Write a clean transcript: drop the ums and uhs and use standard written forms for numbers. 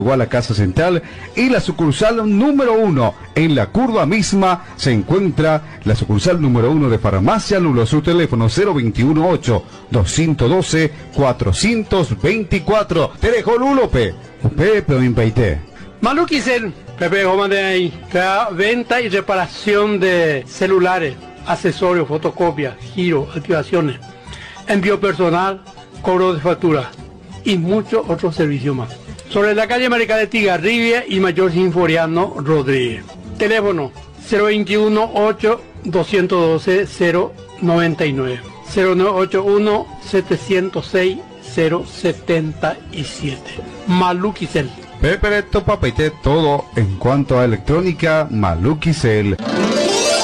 a la Casa Central y la sucursal número 1. En la curva misma se encuentra la sucursal número 1 de Farmacia Lulo. Su teléfono 021-8-212-424. Te dejo Lulope. Pepe o Impeite. Malukicel, Pepe Homandei, venta y reparación de celulares, accesorios, fotocopias, giro, activaciones, envío personal, cobro de factura y muchos otros servicios más. Sobre la calle Marica de Tigarribia y Mayor Sinforiano Rodríguez. Teléfono 021-8-212-099. 0981-706-077. Malukicel. Pepe Papeite, todo en cuanto a electrónica, Malukicel.